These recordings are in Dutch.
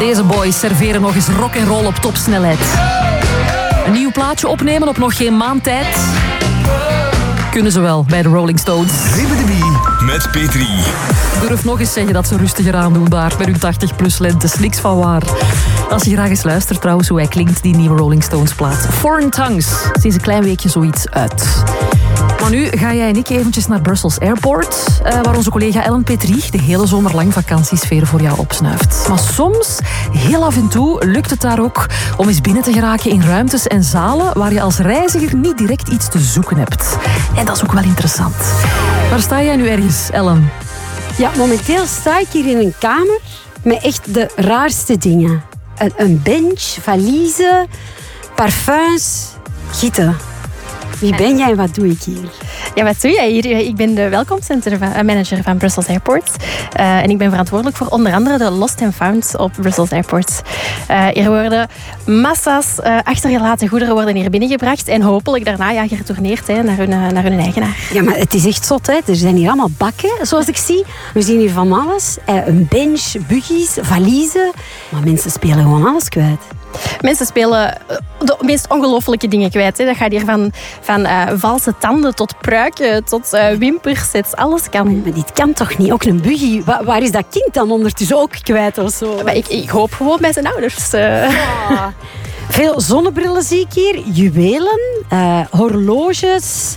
Deze boys serveren nog eens rock'n'roll op topsnelheid. Een nieuw plaatje opnemen op nog geen maand tijd. Kunnen ze wel bij de Rolling Stones. Met Petri. Durf nog eens zeggen dat ze rustiger aandoen daar bij hun 80-plus lentes. Niks van waar. Als je graag eens luistert trouwens hoe hij klinkt, die nieuwe Rolling Stones plaat. Foreign Tongues. Sinds een klein weekje zoiets uit. Maar nu ga jij en ik eventjes naar Brussels Airport, waar onze collega Ellen Petri de hele zomer lang vakantiesfeer voor jou opsnuift. Maar soms, heel af en toe, lukt het daar ook om eens binnen te geraken in ruimtes en zalen waar je als reiziger niet direct iets te zoeken hebt. En dat is ook wel interessant. Waar sta jij nu ergens, Ellen? Ja, momenteel sta ik hier in een kamer met echt de raarste dingen. Een bench, valiezen, parfums, gieten. Wie ben jij en wat doe ik hier? Ja, wat doe jij hier? Ik ben de welkomstcentermanager van Brussels Airport. En ik ben verantwoordelijk voor onder andere de Lost and Found op Brussels Airport. Hier worden massa's achtergelaten goederen worden hier binnengebracht en hopelijk daarna geretourneerd naar hun eigenaar. Ja, maar het is echt zot, hè. Er zijn hier allemaal bakken, zoals ik zie. We zien hier van alles. Een bench, buggies, valiezen. Maar mensen spelen gewoon alles kwijt. Mensen spelen de meest ongelofelijke dingen kwijt. Hè. Dat gaat hier van valse tanden tot pruiken, tot wimpersets. Alles kan. Maar dit kan toch niet? Ook een buggy. Waar is dat kind dan ondertussen ook kwijt of zo? Maar ik hoop gewoon bij zijn ouders. Ja. Veel zonnebrillen zie ik hier. Juwelen, horloges,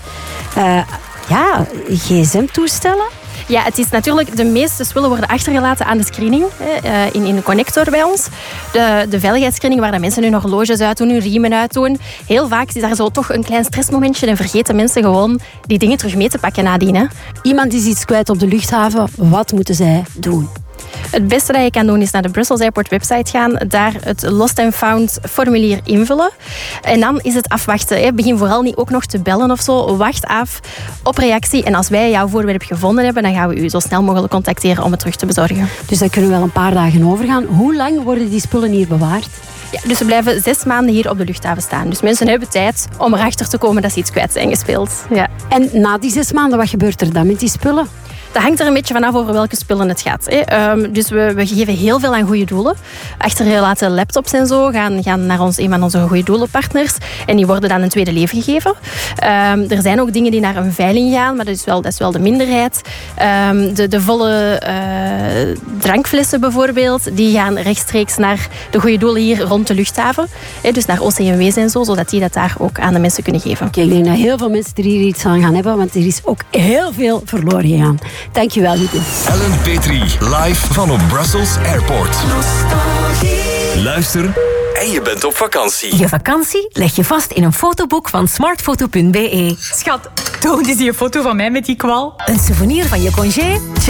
gsm-toestellen. Ja, het is natuurlijk, de meeste spullen worden achtergelaten aan de screening in de connector bij ons. De veiligheidsscreening waar de mensen hun horloges uitdoen, hun riemen uitdoen. Heel vaak is daar zo toch een klein stressmomentje en vergeten mensen gewoon die dingen terug mee te pakken nadien. Hè. Iemand is iets kwijt op de luchthaven. Wat moeten zij doen? Het beste dat je kan doen is naar de Brussels Airport website gaan. Daar het Lost and Found formulier invullen. En dan is het afwachten. Hè. Begin vooral niet ook nog te bellen of zo. Wacht af op reactie. En als wij jouw voorwerp gevonden hebben, dan gaan we u zo snel mogelijk contacteren om het terug te bezorgen. Dus daar kunnen we wel een paar dagen overgaan. Hoe lang worden die spullen hier bewaard? Ja, dus ze blijven 6 maanden hier op de luchthaven staan. Dus mensen hebben tijd om erachter te komen dat ze iets kwijt zijn gespeeld. Ja. En na die 6 maanden, wat gebeurt er dan met die spullen? Dat hangt er een beetje vanaf over welke spullen het gaat. Dus we geven heel veel aan goede doelen. Achtergelaten laptops en zo gaan naar een van onze goede doelenpartners. En die worden dan een tweede leven gegeven. Er zijn ook dingen die naar een veiling gaan, maar dat is wel de minderheid. De volle drankflessen bijvoorbeeld, die gaan rechtstreeks naar de goede doelen hier rond de luchthaven. Dus naar OCMW's en zo, zodat die dat daar ook aan de mensen kunnen geven. Ik denk dat heel veel mensen er hier iets aan gaan hebben, want er is ook heel veel verloren gegaan. Dankjewel, Lieke. Ellen Petri, live van op Brussels Airport. Luister en je bent op vakantie. Je vakantie leg je vast in een fotoboek van smartfoto.be. Schat, toon eens die foto van mij met die kwal. Een souvenir van je congé?